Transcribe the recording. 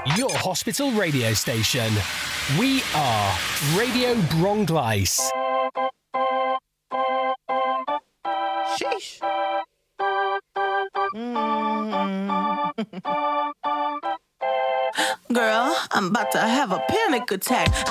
Your hospital radio station. We are Radio Bronglice. Sheesh. Girl, I'm about to have a panic attack.